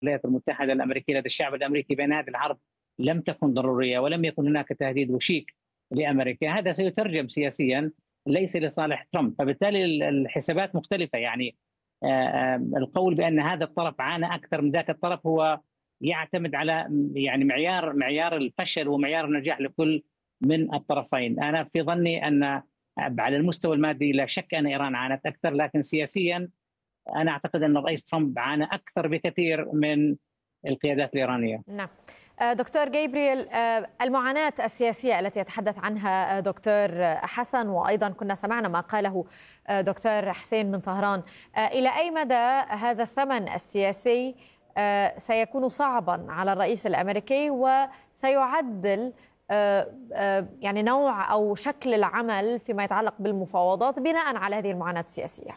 الولايات المتحدة الأمريكية لدى الشعب الأمريكي بأن هذه الحرب لم تكن ضرورية ولم يكن هناك تهديد وشيك لأمريكا، هذا سيترجم سياسيا ليس لصالح ترامب، فبالتالي الحسابات مختلفة. يعني القول بأن هذا الطرف عانى أكثر من ذاك الطرف هو يعتمد على يعني معيار الفشل ومعيار النجاح لكل من الطرفين. أنا في ظني أن على المستوى المادي لا شك أن إيران عانت أكثر، لكن سياسيا أنا أعتقد أن الرئيس ترامب عانى أكثر بكثير من القيادات الإيرانية. نعم. دكتور جابرييل، المعاناة السياسية التي يتحدث عنها دكتور حسن، وأيضا كنا سمعنا ما قاله دكتور حسين من طهران، إلى أي مدى هذا الثمن السياسي سيكون صعبا على الرئيس الأمريكي وسيعدل يعني نوع أو شكل العمل فيما يتعلق بالمفاوضات بناء على هذه المعاناة السياسية؟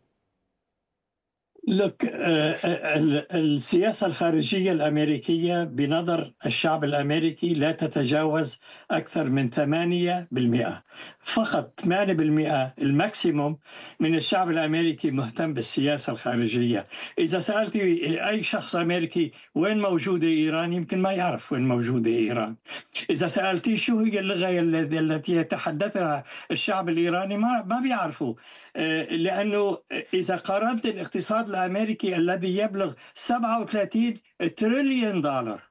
لك السياسة الخارجية الأمريكية بنظر الشعب الأمريكي لا تتجاوز أكثر من 8%، فقط 8% الماكسيموم من الشعب الأمريكي مهتم بالسياسة الخارجية. إذا سألت أي شخص أمريكي وين موجودة إيران يمكن ما يعرف وين موجودة إيران. إذا سألتي شو هي اللغة التي يتحدثها الشعب الإيراني ما بيعرفوا، لأنه إذا قارنت الاقتصاد الأمريكي الذي يبلغ 37 تريليون دولار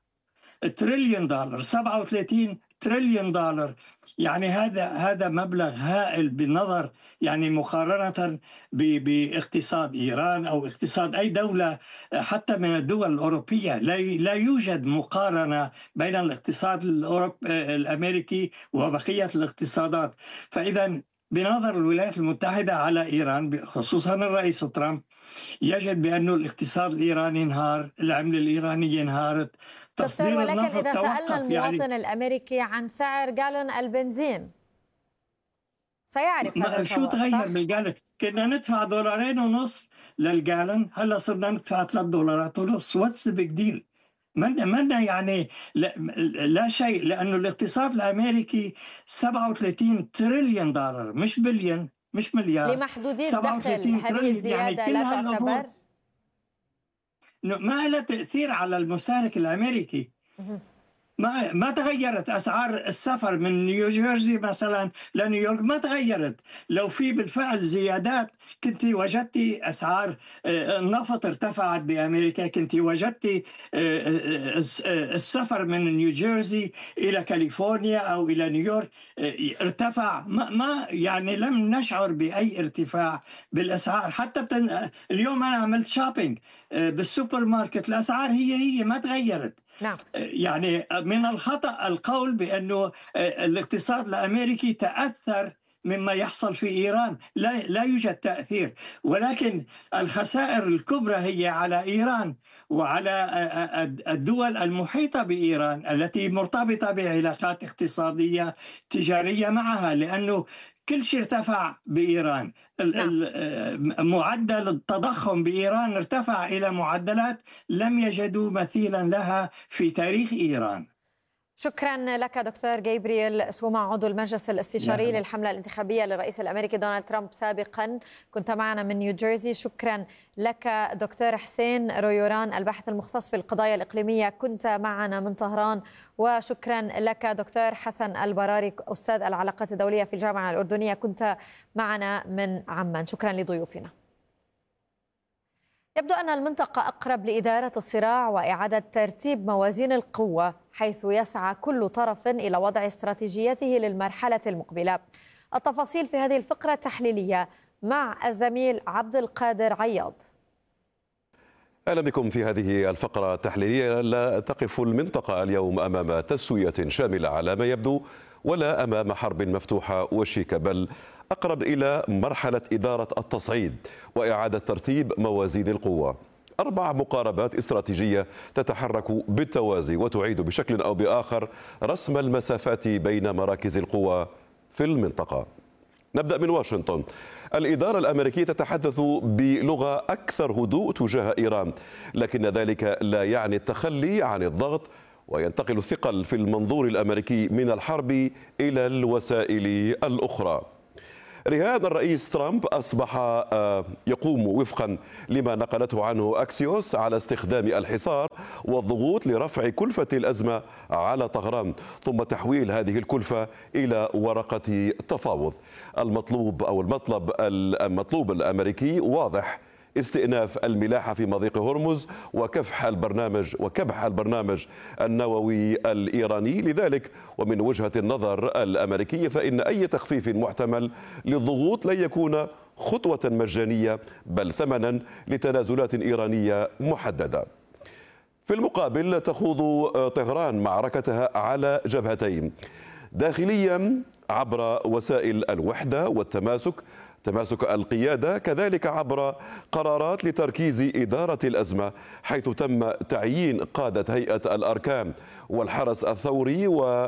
37 تريليون دولار، يعني هذا مبلغ هائل بالنظر يعني مقارنة باقتصاد إيران أو اقتصاد أي دولة حتى من الدول الأوروبية. لا يوجد مقارنة بين الاقتصاد الأمريكي وبقية الاقتصادات. فإذا بنظر الولايات المتحدة على إيران خصوصا الرئيس ترامب يجد بأن الاقتصاد الإيراني انهار، العملة الإيرانية انهارت، تصدير ولكن النفط إذا سألنا المواطن يعني الأمريكي عن سعر جالون البنزين سيعرف هذا شو تغير بالجالون؟ كنا ندفع $2.50 للجالون، هلا صرنا ندفع $3.50. واتس ذا بيج ديل؟ منا يعني لا شيء، لأنه الاقتصاد الأمريكي 37 تريليون دولار، مش بليون مش مليار، لمحدودي الدخل. هذه الزيادة يعني لا تعتبر ما لها تأثير على المستهلك الأمريكي. ما تغيرت أسعار السفر من نيوجيرسي مثلا لنيويورك، ما تغيرت. لو في بالفعل زيادات كنت وجدتي أسعار النفط ارتفعت بأمريكا، كنت وجدتي السفر من نيوجيرسي إلى كاليفورنيا أو إلى نيويورك ارتفع. ما يعني لم نشعر بأي ارتفاع بالأسعار. حتى اليوم أنا عملت شوبينج بالسوبر ماركت، الأسعار هي ما تغيرت. نعم. يعني من الخطأ القول بأنه الاقتصاد الأمريكي تأثر مما يحصل في إيران. لا يوجد تأثير، ولكن الخسائر الكبرى هي على إيران وعلى الدول المحيطة بإيران التي مرتبطة بعلاقات اقتصادية تجارية معها، لأنه كل شيء ارتفع بإيران. معدل التضخم بإيران ارتفع إلى معدلات لم يجدوا مثيلا لها في تاريخ إيران. شكرا لك دكتور جابرييل سوما، عضو المجلس الاستشاري للحملة الانتخابية للرئيس الأمريكي دونالد ترامب سابقا، كنت معنا من نيوجيرسي. شكرا لك دكتور حسين رويوران، الباحث المختص في القضايا الإقليمية، كنت معنا من طهران. وشكرا لك دكتور حسن البراري، أستاذ العلاقات الدولية في الجامعة الأردنية، كنت معنا من عمان. شكرا لضيوفنا. يبدو أن المنطقة أقرب لإدارة الصراع وإعادة ترتيب موازين القوة، حيث يسعى كل طرف إلى وضع استراتيجيته للمرحلة المقبلة. التفاصيل في هذه الفقرة التحليلية مع الزميل عبد القادر عياض. أهلا بكم في هذه الفقرة التحليلية. لا تقف المنطقة اليوم أمام تسوية شاملة على ما يبدو، ولا أمام حرب مفتوحة وشيكة، بل أقرب إلى مرحلة إدارة التصعيد وإعادة ترتيب موازين القوة. 4 مقاربات استراتيجية تتحرك بالتوازي وتعيد بشكل أو بآخر رسم المسافات بين مراكز القوة في المنطقة. نبدأ من واشنطن. الإدارة الأمريكية تتحدث بلغة أكثر هدوء تجاه إيران، لكن ذلك لا يعني التخلي عن الضغط، وينتقل الثقل في المنظور الأمريكي من الحرب إلى الوسائل الأخرى. رهان الرئيس ترامب أصبح يقوم وفقا لما نقلته عنه أكسيوس على استخدام الحصار والضغوط لرفع كلفة الأزمة على طهران، ثم تحويل هذه الكلفة إلى ورقة تفاوض. المطلوب الأمريكي واضح: استئناف الملاحة في مضيق هرمز وكبح البرنامج النووي الإيراني. لذلك ومن وجهة النظر الأمريكية فإن أي تخفيف محتمل للضغوط لن يكون خطوة مجانية بل ثمنا لتنازلات إيرانية محددة. في المقابل تخوض طهران معركتها على جبهتين: داخليا عبر وسائل الوحدة والتماسك، تماسك القيادة، كذلك عبر قرارات لتركيز إدارة الأزمة، حيث تم تعيين قادة هيئة الأركان والحرس الثوري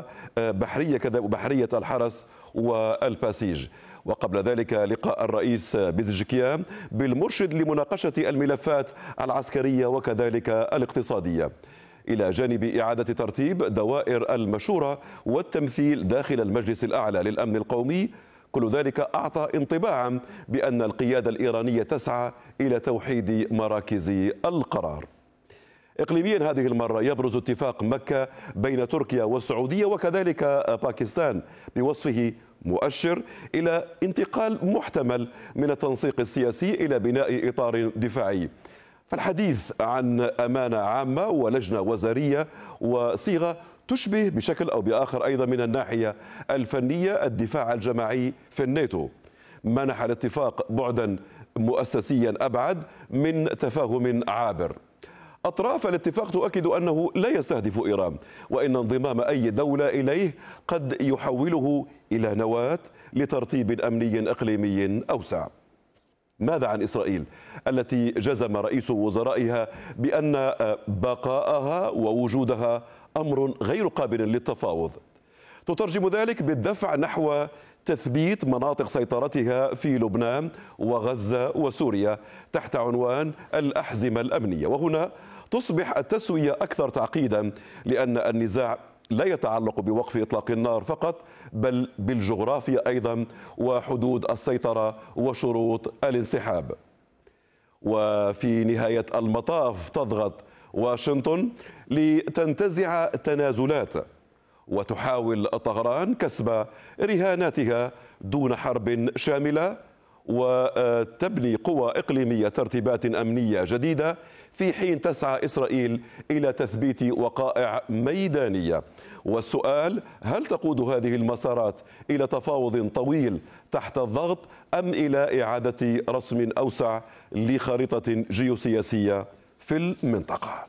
وبحرية الحرس والباسيج. وقبل ذلك لقاء الرئيس بيزجكيان بالمرشد لمناقشة الملفات العسكرية وكذلك الاقتصادية، إلى جانب إعادة ترتيب دوائر المشورة والتمثيل داخل المجلس الأعلى للأمن القومي. كل ذلك أعطى انطباعا بأن القيادة الإيرانية تسعى إلى توحيد مراكز القرار. إقليميا هذه المرة يبرز اتفاق مكة بين تركيا والسعودية وكذلك باكستان بوصفه مؤشر إلى انتقال محتمل من التنسيق السياسي إلى بناء إطار دفاعي. فالحديث عن أمانة عامة ولجنة وزارية وصيغة تشبه بشكل أو بآخر أيضا من الناحية الفنية الدفاع الجماعي في الناتو، منح الاتفاق بعدا مؤسسيا أبعد من تفاهم عابر. أطراف الاتفاق تؤكد أنه لا يستهدف إيران، وإن انضمام أي دولة إليه قد يحوله إلى نواة لترتيب أمني إقليمي أوسع. ماذا عن إسرائيل التي جزم رئيس وزرائها بأن بقاءها ووجودها أمر غير قابل للتفاوض؟ تترجم ذلك بالدفع نحو تثبيت مناطق سيطرتها في لبنان وغزة وسوريا تحت عنوان الأحزمة الأمنية. وهنا تصبح التسوية أكثر تعقيدا، لأن النزاع لا يتعلق بوقف إطلاق النار فقط بل بالجغرافيا أيضا وحدود السيطرة وشروط الانسحاب. وفي نهاية المطاف تضغط واشنطن لتنتزع تنازلات وتحاول طهران كسب رهاناتها دون حرب شاملة، وتبني قوى إقليمية ترتيبات أمنية جديدة، في حين تسعى إسرائيل إلى تثبيت وقائع ميدانية. والسؤال: هل تقود هذه المسارات إلى تفاوض طويل تحت الضغط أم إلى إعادة رسم أوسع لخارطة جيوسياسية في المنطقة؟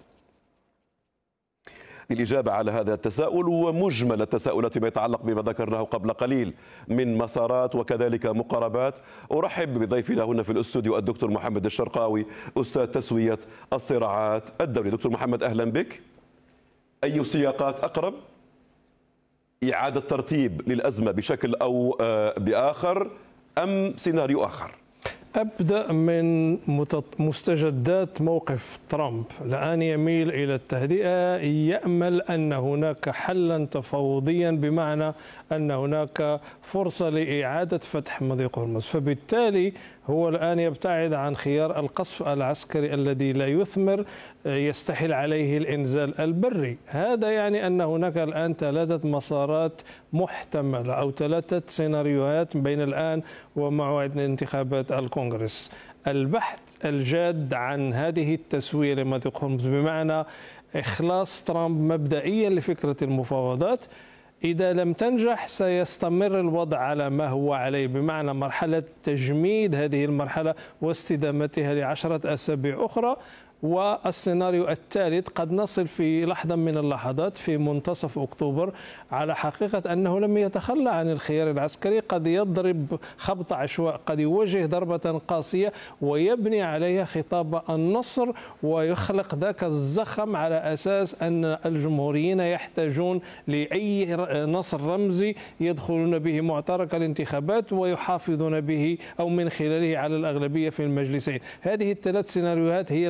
للإجابة على هذا التساؤل ومجمل التساؤلات فيما يتعلق بما ذكرناه قبل قليل من مسارات وكذلك مقاربات، أرحب بضيفنا هنا في الاستوديو الدكتور محمد الشرقاوي، أستاذ تسوية الصراعات الدولي. دكتور محمد أهلا بك. أي سياقات أقرب؟ إعادة ترتيب للأزمة بشكل أو بآخر أم سيناريو آخر؟ أبدأ من مستجدات موقف ترامب. الآن يميل إلى التهدئة، يأمل أن هناك حلا تفاوضيا، بمعنى أن هناك فرصة لإعادة فتح مضيق هرمز. فبالتالي هو الآن يبتعد عن خيار القصف العسكري الذي لا يثمر، يستحيل عليه الإنزال البري. هذا يعني أن هناك الآن 3 مسارات محتملة أو 3 سيناريوهات بين الآن وموعد انتخابات الكونغرس. البحث الجاد عن هذه التسوية لمضيق هرمز، بمعنى إخلاص ترامب مبدئيا لفكرة المفاوضات. إذا لم تنجح سيستمر الوضع على ما هو عليه، بمعنى مرحلة تجميد هذه المرحلة واستدامتها ل10 أسابيع أخرى. والسيناريو الثالث قد نصل في لحظة من اللحظات في منتصف أكتوبر على حقيقة أنه لم يتخلى عن الخيار العسكري، قد يضرب خبط عشواء، قد يوجه ضربة قاسية ويبني عليها خطاب النصر ويخلق ذاك الزخم على أساس أن الجمهوريين يحتاجون لأي نصر رمزي يدخلون به معترك الانتخابات ويحافظون به أو من خلاله على الأغلبية في المجلسين. هذه ال3 سيناريوهات هي المرتقبة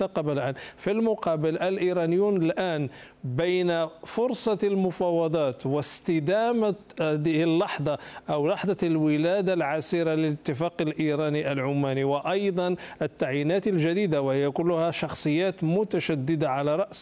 المرتقبة الآن. في المقابل الإيرانيون الآن بين فرصة المفاوضات واستدامة هذه اللحظة أو لحظة الولادة العسيرة للاتفاق الإيراني العماني، وأيضا التعيينات الجديدة وهي كلها شخصيات متشددة على رأس